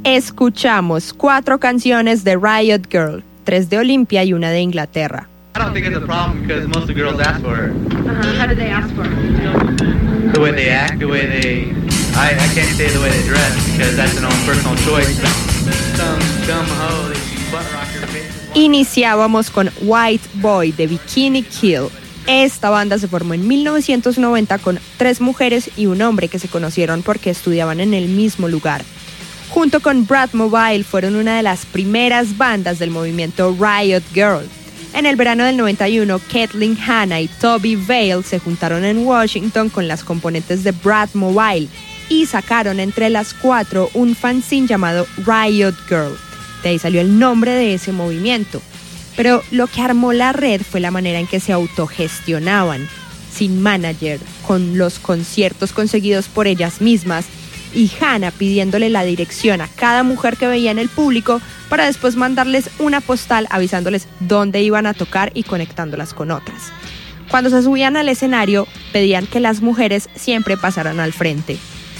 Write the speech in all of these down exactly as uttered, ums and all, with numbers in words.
Escuchamos cuatro canciones de Riot Girl, tres de Olimpia y una de Inglaterra. I don't think it's a problem because most of the girls ask for it. Uh-huh. How do they ask for it? The way they act, the way they... I, I can't say the way they dress because that's their own personal choice. Some dumb hoe, they butt rock your face. Iniciábamos con White Boy de Bikini Kill. Esta banda se formó en mil novecientos noventa con tres mujeres y un hombre que se conocieron porque estudiaban en el mismo lugar. Junto con Bratmobile fueron una de las primeras bandas del movimiento Riot Girl. En el verano del noventa y uno, Kathleen Hanna y Toby Vale se juntaron en Washington con las componentes de Bratmobile y sacaron entre las cuatro un fanzine llamado Riot Girl. De ahí salió el nombre de ese movimiento. Pero lo que armó la red fue la manera en que se autogestionaban, sin manager, con los conciertos conseguidos por ellas mismas, y Hanna pidiéndole la dirección a cada mujer que veía en el público para después mandarles una postal avisándoles dónde iban a tocar y conectándolas con otras. Cuando se subían al escenario, pedían que las mujeres siempre pasaran al frente.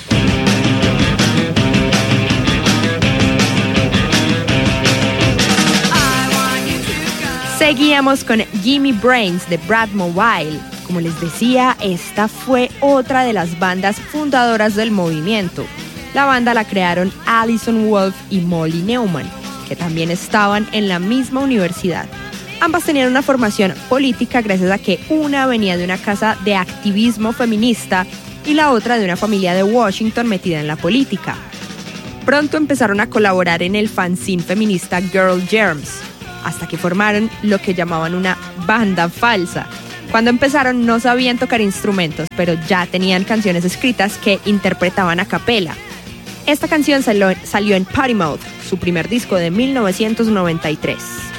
Seguíamos con Gimme Brains de Bratmobile. Como les decía, esta fue otra de las bandas fundadoras del movimiento. La banda la crearon Alison Wolf y Molly Neumann, que también estaban en la misma universidad. Ambas tenían una formación política gracias a que una venía de una casa de activismo feminista y la otra de una familia de Washington metida en la política. Pronto empezaron a colaborar en el fanzine feminista Girl Germs, hasta que formaron lo que llamaban una banda falsa. Cuando empezaron no sabían tocar instrumentos, pero ya tenían canciones escritas que interpretaban a capela. Esta canción salió, salió en Potty Mouth, su primer disco de mil novecientos noventa y tres.